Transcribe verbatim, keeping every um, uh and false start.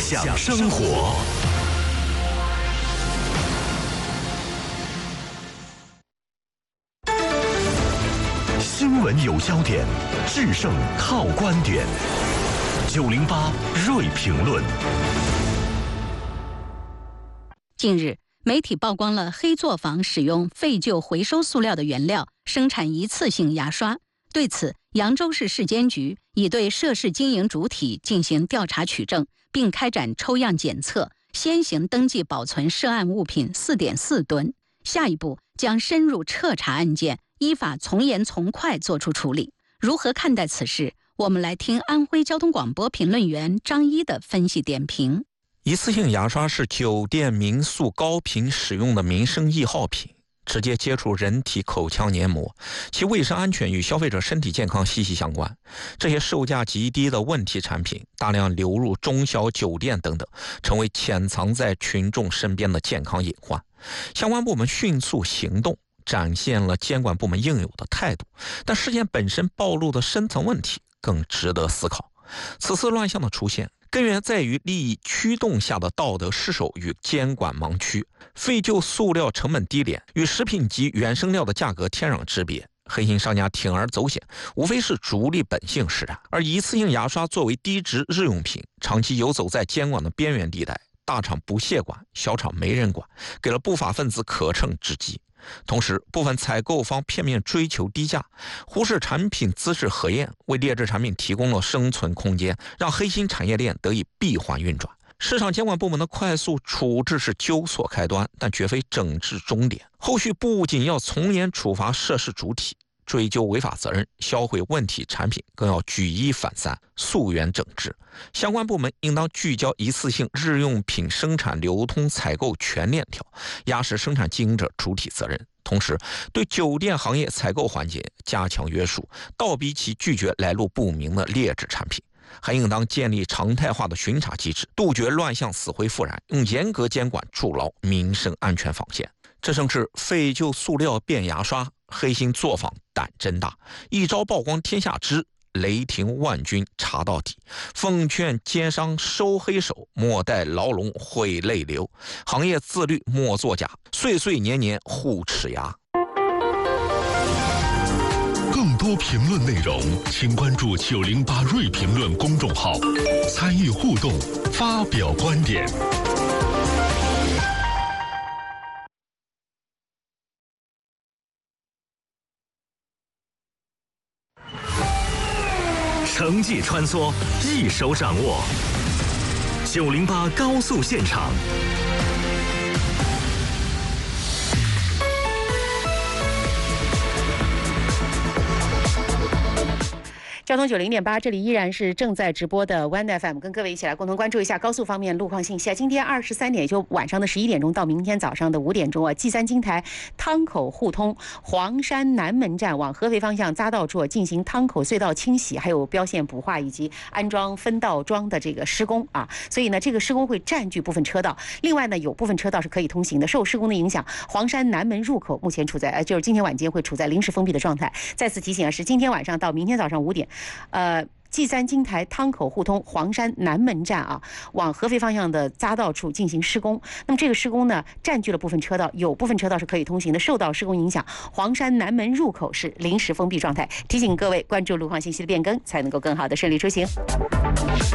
享生活。新闻有焦点，制胜靠观点。九零八锐评论。 近日，媒体曝光了黑作坊使用废旧回收塑料的原料生产一次性牙刷。对此，扬州市市监局已对涉事经营主体进行调查取证，并开展抽样检测，先行登记保存涉案物品 四点四吨。下一步将深入彻查案件，依法从严从快作出处理。如何看待此事？我们来听安徽交通广播评论员张一的分析点评。 一次性牙刷是酒店民宿高频使用的民生易耗品，直接接触人体口腔黏膜，其卫生安全与消费者身体健康息息相关。这些售价极低的问题产品大量流入中小酒店等等，成为潜藏在群众身边的健康隐患。相关部门迅速行动，展现了监管部门应有的态度，但事件本身暴露的深层问题更值得思考。此次乱象的出现，根源在于利益驱动下的道德失守与监管盲区。废旧塑料成本低廉，与食品级原生料的价格天壤之别，黑心商家铤而走险，无非是逐利本性使然。而一次性牙刷作为低值日用品，长期游走在监管的边缘地带，大厂不屑管，小厂没人管，给了不法分子可乘之机。同时，部分采购方片面追求低价，忽视产品资质核验，为劣质产品提供了生存空间，让黑心产业链得以闭环运转。市场监管部门的快速处置是纠错开端，但绝非整治终点。后续不仅要从严处罚涉事主体，追究违法责任，销毁问题产品，更要举一反三，溯源整治。相关部门应当聚焦一次性日用品生产、流通、采购全链条，压实生产经营者主体责任。同时，对酒店行业采购环节加强约束，倒逼其拒绝来路不明的劣质产品。还应当建立常态化的巡查机制，杜绝乱象死灰复燃，用严格监管筑牢民生安全防线。这正是废旧塑料变牙刷，黑心作坊胆真大，一朝曝光天下知，雷霆万钧查到底。奉劝奸商收黑手，莫待牢笼会泪流。行业自律莫作假，岁岁年年护齿牙。 更多评论内容，请关注九零八锐评论公众号，参与互动，发表观点。城际穿梭，一手掌握。九零八高速现场。 交通九零点八，这里依然是正在直播的 One F M， 跟各位一起来共同关注一下高速方面路况信息啊。今天二十三点，就晚上的十一点钟到明天早上的五点钟啊， G 三京台汤口互通黄山南门站往合肥方向匝道处进行汤口隧道清洗，还有标线补画以及安装分道桩的这个施工啊，所以呢，这个施工会占据部分车道。另外呢，有部分车道是可以通行的。受施工的影响，黄山南门入口目前处在呃，就是今天晚间会处在临时封闭的状态。再次提醒啊，是今天晚上到明天早上五点。呃，G 三京台汤口互通黄山南门站啊，往合肥方向的匝道处进行施工。那么这个施工呢，占据了部分车道，有部分车道是可以通行的。受到施工影响，黄山南门入口是临时封闭状态。提醒各位关注路况信息的变更，才能够更好的顺利出行。